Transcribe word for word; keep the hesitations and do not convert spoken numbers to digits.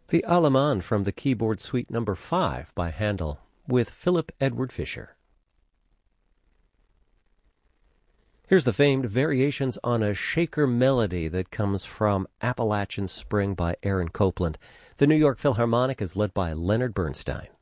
The Allemande from the keyboard suite number five by Handel with Philip Edward Fischer. Here's the famed Variations on a Shaker Melody that comes from Appalachian Spring by Aaron Copland. The New York Philharmonic is led by Leonard Bernstein.